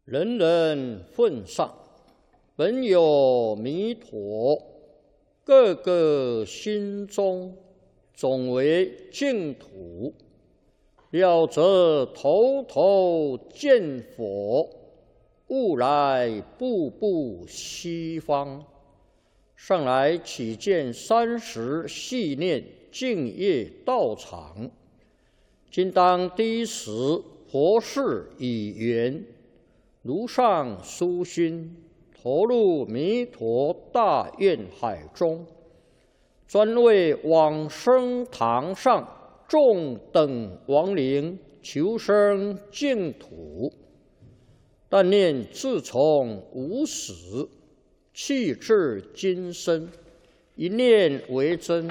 人人奉上，本有弥陀，个个心中总为净土。了则头头见佛，悟来步步西方。上来起见30系念净业道场，今当第一时佛事已圆，如上殊心，投入弥陀大愿海中，专为往生堂上众等亡灵求生净土。但念自从无始，气至今生，一念为真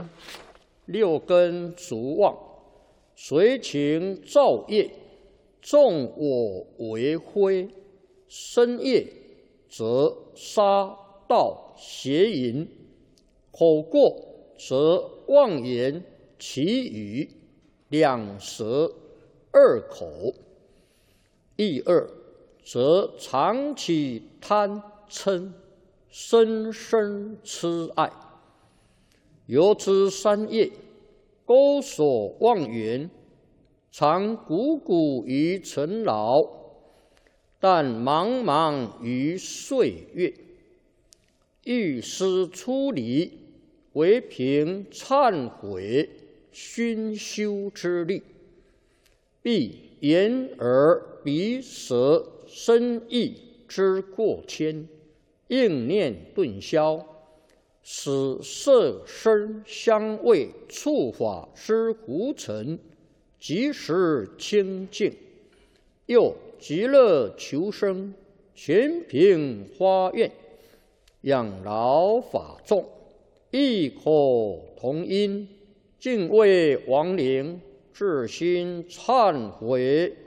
，6根足妄，随情造业，纵我为非，身业则杀盗邪淫，口过则妄言绮语，两舌2口，意2则常起贪嗔，深深痴爱。由之3业，勾所妄缘，常汩汩于尘劳，但茫茫于岁月。欲思出离，唯凭忏悔熏修之力，必眼耳鼻舌身意之过谦，应念顿消，使色声香味触法之浮尘即时清净，又极乐求生，全凭发愿，养老法众，异口同音，敬畏亡灵，至心忏悔